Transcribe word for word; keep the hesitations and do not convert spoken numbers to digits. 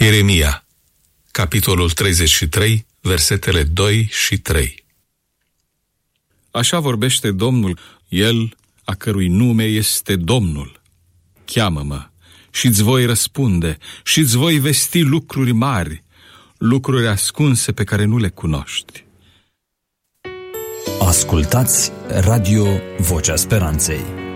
Ieremia, capitolul treizeci și trei, versetele doi și trei. Așa vorbește Domnul, El a cărui nume este Domnul. Cheamă-mă și-ți voi răspunde și-ți voi vesti lucruri mari, lucruri ascunse pe care nu le cunoști. Ascultați Radio Vocea Speranței.